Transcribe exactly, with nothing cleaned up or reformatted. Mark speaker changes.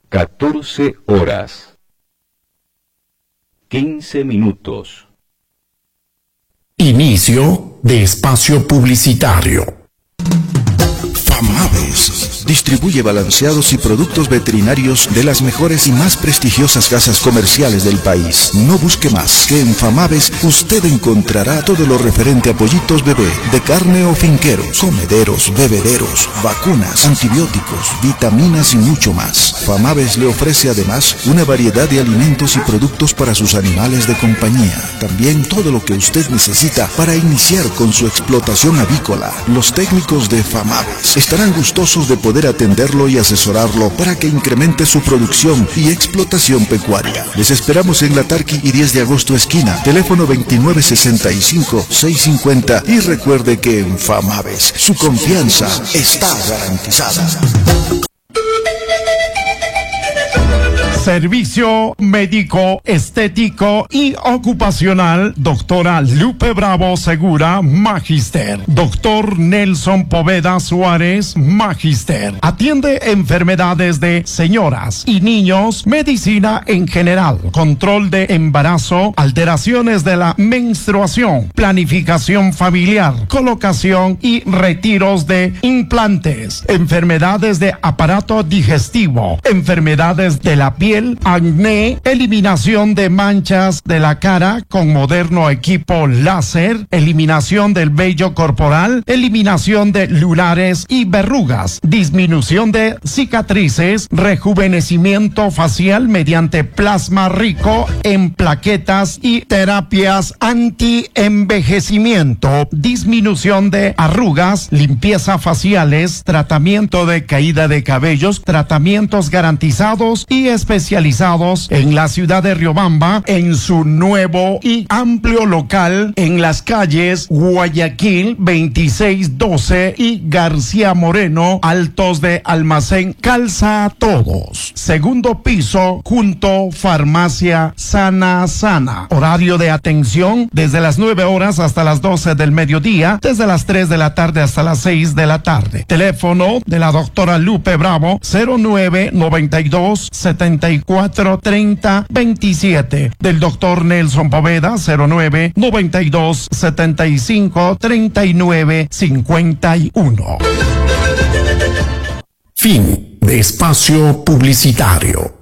Speaker 1: catorce horas, quince minutos.
Speaker 2: Inicio de espacio publicitario.
Speaker 3: Famaves distribuye balanceados y productos veterinarios de las mejores y más prestigiosas casas comerciales del país. No busque más, que en Famaves usted encontrará todo lo referente a pollitos bebé, de carne o finqueros, comederos, bebederos, vacunas, antibióticos, vitaminas y mucho más. Famaves le ofrece además una variedad de alimentos y productos para sus animales de compañía. También todo lo que usted necesita para iniciar con su explotación avícola. Los técnicos de Famaves estarán gustosos de poder atenderlo y asesorarlo para que incremente su producción y explotación pecuaria. Les esperamos en la Tarqui y diez de agosto esquina, teléfono veintinueve sesenta y cinco, seiscientos cincuenta, y recuerde que en Famaves su confianza está garantizada.
Speaker 2: Servicio médico, estético y ocupacional, doctora Lupe Bravo Segura, Magister. Doctor Nelson Poveda Suárez, Magister. Atiende enfermedades de señoras y niños, medicina en general, control de embarazo, alteraciones de la menstruación, planificación familiar, colocación y retiros de implantes, enfermedades de aparato digestivo, enfermedades de la piel, acné, eliminación de manchas de la cara con moderno equipo láser, eliminación del vello corporal, eliminación de lunares y verrugas, disminución de cicatrices, rejuvenecimiento facial mediante plasma rico en plaquetas y terapias anti-envejecimiento, disminución de arrugas, limpieza faciales, tratamiento de caída de cabellos, tratamientos garantizados y especializados en la ciudad de Riobamba, en su nuevo y amplio local en las calles Guayaquil veintiséis doce y García Moreno, Altos de Almacén. Calza a Todos. Segundo piso, junto Farmacia Sana Sana. Horario de atención desde las nueve horas hasta las doce del mediodía, desde las tres de la tarde hasta las seis de la tarde. Teléfono de la doctora Lupe Bravo, cero nueve noventa y dos setenta y cuatro treinta veintisiete. Del doctor Nelson Poveda, cero nueve noventa y dos setenta y cinco treinta y nueve cincuenta y uno.
Speaker 4: Fin de espacio publicitario.